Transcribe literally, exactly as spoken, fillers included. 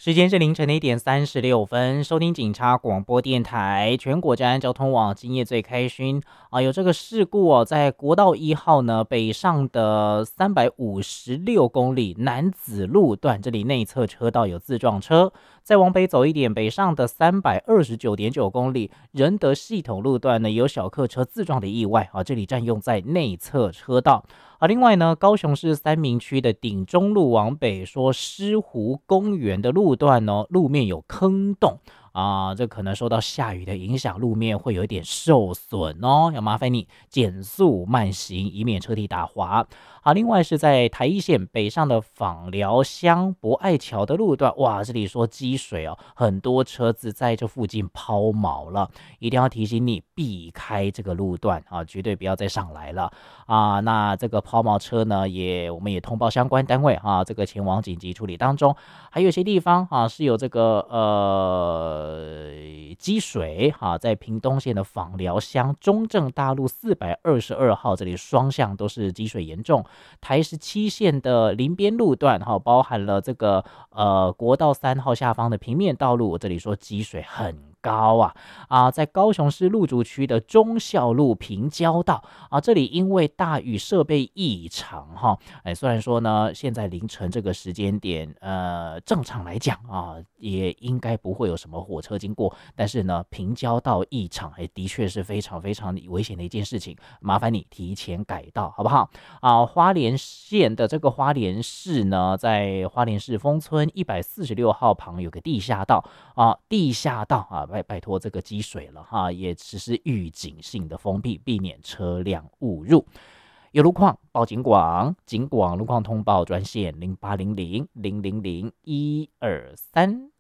时间是凌晨的一点三十六分，收听警察广播电台全国治安交通网，今夜最开心啊！有这个事故哦，在国道一号呢北上的三百五十六公里南子路段，这里内侧车道有自撞车。再往北走一点，北上的三百二十九点九公里仁德系统路段呢，有小客车自撞的意外啊，这里占用在内侧车道。啊，另外呢，高雄市三民区的顶中路往北说狮湖公园的路段呢，路面有坑洞啊，这可能受到下雨的影响，路面会有一点受损哦，要麻烦你减速慢行，以免车体打滑。好，另外是在台一线北上的枋寮乡博爱桥的路段，哇，这里说积水哦，很多车子在这附近抛锚了，一定要提醒你避开这个路段啊，绝对不要再上来了啊。那这个抛锚车呢，也我们也通报相关单位啊，这个前往紧急处理当中。还有一些地方啊是有这个呃积水哈、啊，在屏东县的枋寮乡中正大路四百二十二号，这里双向都是积水严重。台十七线的林边路段哈、啊，包含了这个呃国道三号下方的平面道路，这里说积水很高啊啊，在高雄市路竹区的忠孝路平交道啊，这里因为大雨设备异常哈，哎，虽然说呢，现在凌晨这个时间点，呃，正常来讲啊，也应该不会有什么火车经过，但是呢，平交道异常，哎，的确是非常非常危险的一件事情，麻烦你提前改道，好不好？啊，花莲县的这个花莲市呢，在花莲市丰村一百四十六号旁有个地下道啊，地下道啊，拜拜托这个积水了哈，也只是预警性的封闭，避免车辆误入。有路况报警广，警广路况通报专线零八零零零零零一二三。